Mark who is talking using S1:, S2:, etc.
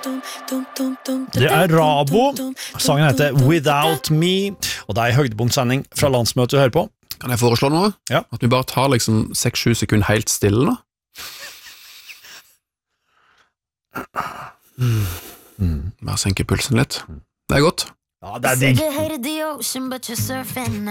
S1: Det Rabo. Sangen heter Without Me, og det høydepunktsending fra landsmøtet du hører på.
S2: Kan jeg foreslå noe?
S1: Ja.
S2: At vi bare tar liksom 6-7 sekunder helt stille nå. Bare senke pulsen litt. Det godt.
S1: Ja, det digg.